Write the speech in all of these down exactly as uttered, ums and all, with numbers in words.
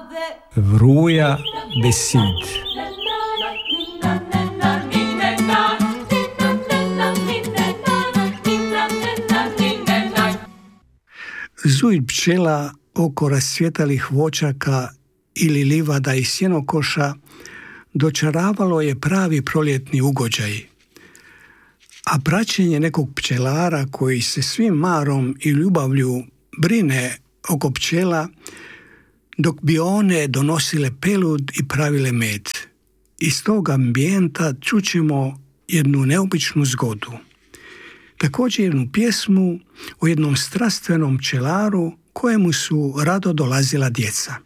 Vruja besed. Zuj pčela oko rascvjetalih voćaka ili livada i sjenokoša dočaravalo je pravi proljetni ugođaj. A praćenje nekog pčelara koji se svim marom i ljubavlju brine oko pčela, dok bi one donosile pelud i pravile med. Iz tog ambijenta čućemo jednu neobičnu zgodu. Također jednu pjesmu o jednom strastvenom pčelaru kojemu su rado dolazila djeca.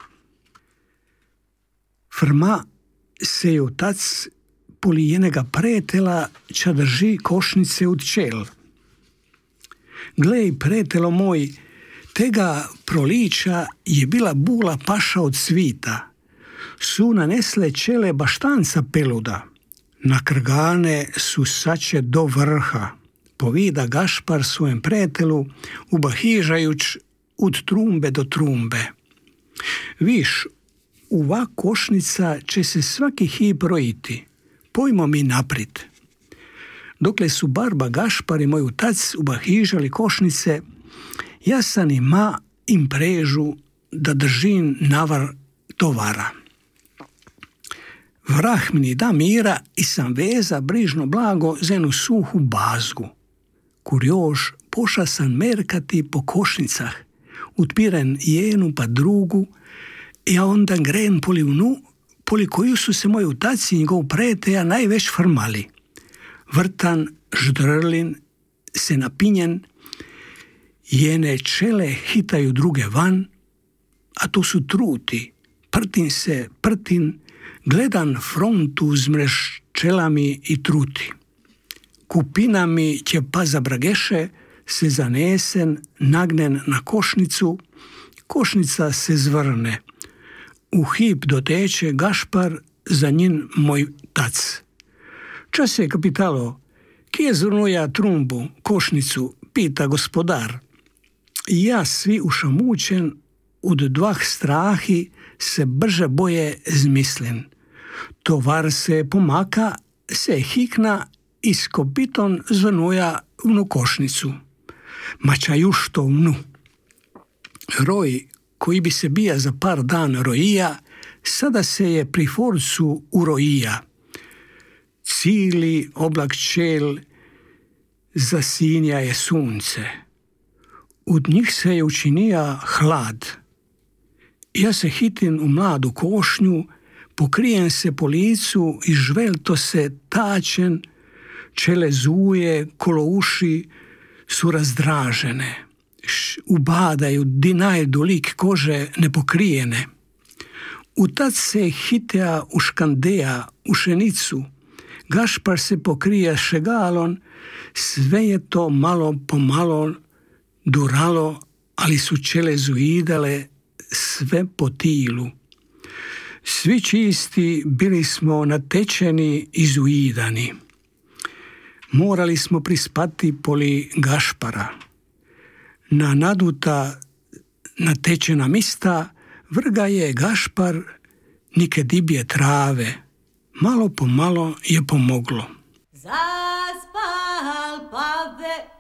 Frma se je otac poli jenega pretela ča drži košnice od čel. Glej, pretelo moj, tega proliča je bila bula paša od svita. Su nanesle čele baštanca peluda. Na krgane su sače do vrha. Povida Gašpar svojem pretelu, ubahižajuć od trumbe do trumbe. Viš, uva košnica će se svaki hip rojiti. Pojmo mi naprid. Dokle su barba Gašpar i moj tac ubahižali košnice, ja sam i ma im prežu da držim navar tovara. Vrah mi da mira i sam veza brižno blago zenu suhu bazgu. Kurjož poša sam merkati po košnicah, utpiren jenu pa drugu, i onda gren poli vnu, poli koju su se moji utaci i njegov preteja najveć frmali. Vrtan, ždrlin, se napinjen, jene čele hitaju druge van, a to su truti, prtin se, prtin, gledan frontu zmreš čelami i truti. Kupinami će pa zabrageše, se zanesen, nagnen na košnicu, košnica se zvrne. U hip doteče Gašpar, za njin moj tac. Čas je, kapitalo, kje zvrnuja trumbu, košnicu, pita gospodar. Ja svi ušamučen, od dvah strahi se brže boje zmislen. Tovar se pomaka, se hikna i s kopiton zvrnuja vnu košnicu. Mača juš to vnu. Roj, koji bi se bija za par dan rojija, sada se je pri forcu urojija. Cili oblak čel zasinja je sunce. Od njih se je učinija hlad. Ja se hitim u mladu košnju, pokrijem se po licu i žvelto se tačen, čele zuje, kolo uši su razdražene. Ubadaju dinaj do lik kože nepokrijene. U tad se hitea u škandeja, u šenicu. Gašpar se pokrije šegalon, sve je to malo po malo duralo, ali su čele zuidale sve po tilu. Svi čisti bili smo natečeni i zuidani. Morali smo prispati poli Gašpara. Na naduta natečena mista vrga je Gašpar nike dibje trave. Malo po malo je pomoglo. Zaspal pave